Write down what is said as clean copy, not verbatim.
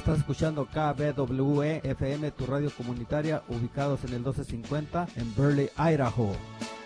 Estás escuchando KBWE FM, tu radio comunitaria, ubicados en el 1250 en Burley, Idaho.